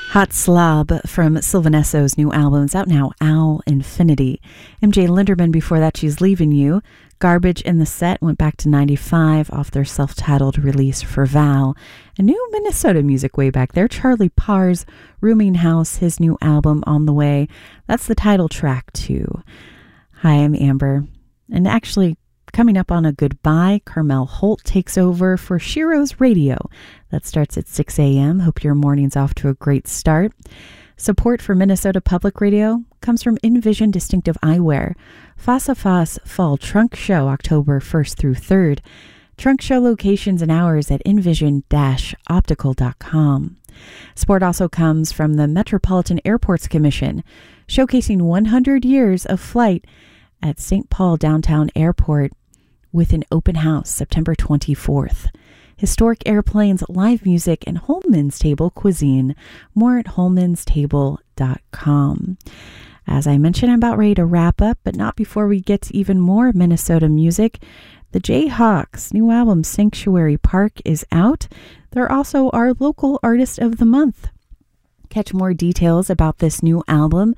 Hot Slob from Sylvanesso's new album. It's out now, Owl Infinity. MJ Linderman, before that, She's Leaving You. Garbage in the Set went back to 95 off their self-titled release For Val. And new Minnesota music way back there. Charlie Parr's Rooming House, his new album On the Way. That's the title track too. Hi, I'm Amber. And actually, coming up on a goodbye, Carmel Holt takes over for Shiro's Radio. That starts at 6 a.m. Hope your morning's off to a great start. Support for Minnesota Public Radio comes from Envision Distinctive Eyewear. Fossa Foss Fall Trunk Show, October 1st through 3rd. Trunk show locations and hours at envision-optical.com. Support also comes from the Metropolitan Airports Commission, showcasing 100 years of flight at St. Paul Downtown Airport with an open house September 24th. Historic airplanes, live music, and Holman's Table cuisine. More at holmanstable.com. As I mentioned, I'm about ready to wrap up, but not before we get to even more Minnesota music. The Jayhawks' new album, Sanctuary Park, is out. They're also our local artist of the month. Catch more details about this new album,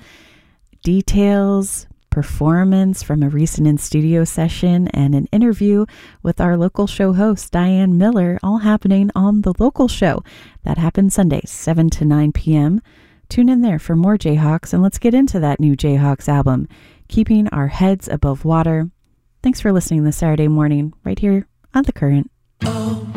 performance from a recent in-studio session, and an interview with our local show host, Diane Miller, all happening on The Local Show. That happens Sundays, 7 to 9 p.m. Tune in there for more Jayhawks, and let's get into that new Jayhawks album, Keeping Our Heads Above Water. Thanks for listening this Saturday morning, right here on The Current.